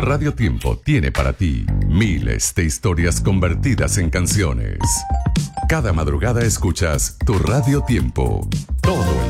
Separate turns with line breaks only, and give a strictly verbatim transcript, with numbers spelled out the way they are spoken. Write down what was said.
Radio Tiempo tiene para ti miles de historias convertidas en canciones. Cada madrugada escuchas tu Radio Tiempo